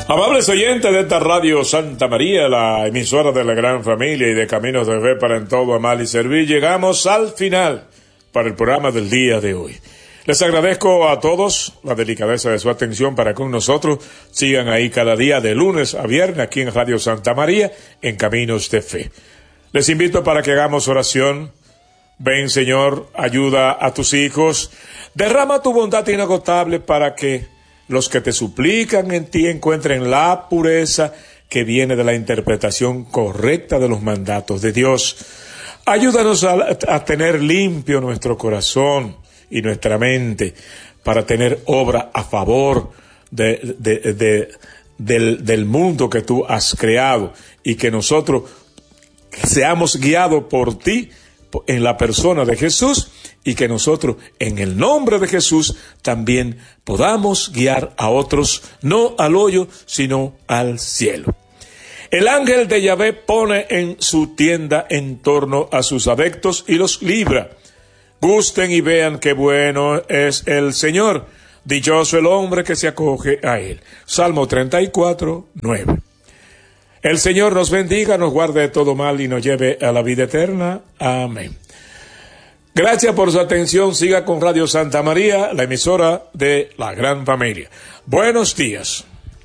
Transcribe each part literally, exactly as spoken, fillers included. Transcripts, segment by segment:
Amables oyentes de esta radio Santa María, la emisora de la gran familia y de Caminos de Fe para en todo amar y servir, llegamos al final para el programa del día de hoy. Les agradezco a todos la delicadeza de su atención para con nosotros. Sigan ahí cada día de lunes a viernes aquí en Radio Santa María en Caminos de Fe. Les invito para que hagamos oración. Ven, Señor, ayuda a tus hijos. Derrama tu bondad inagotable para que los que te suplican en ti encuentren la pureza que viene de la interpretación correcta de los mandatos de Dios. Ayúdanos a, a tener limpio nuestro corazón y nuestra mente para tener obra a favor de, de, de, de, del, del mundo que tú has creado y que nosotros seamos guiados por ti en la persona de Jesús y que nosotros en el nombre de Jesús también podamos guiar a otros no al hoyo sino al cielo. El ángel de Yahvé pone en su tienda en torno a sus adeptos y los libra. Gusten y vean qué bueno es el Señor. Dichoso el hombre que se acoge a él. Salmo treinta y cuatro, nueve. El Señor nos bendiga, nos guarde de todo mal y nos lleve a la vida eterna. Amén. Gracias por su atención. Siga con Radio Santa María, la emisora de la gran familia. Buenos días.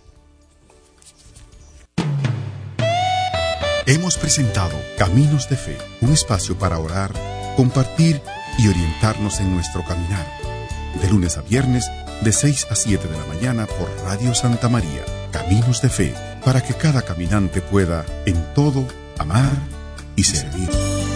Hemos presentado Caminos de Fe, un espacio para orar, compartir y orientarnos en nuestro caminar. De lunes a viernes, de seis a siete de la mañana por Radio Santa María. Caminos de Fe, para que cada caminante pueda, en todo, amar y servir.